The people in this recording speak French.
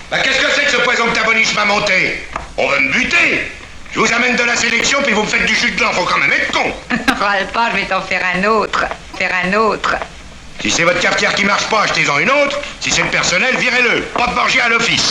Bah qu'est-ce que c'est que ce poison que ta boniche m'a monté? On veut me buter. Je vous amène de la sélection, puis vous me faites du jus de blanc, faut quand même être con. Râle pas, je vais t'en faire un autre. Si c'est votre cafetière qui marche pas, achetez-en une autre. Si c'est le personnel, virez-le. Pas de borgia à l'office.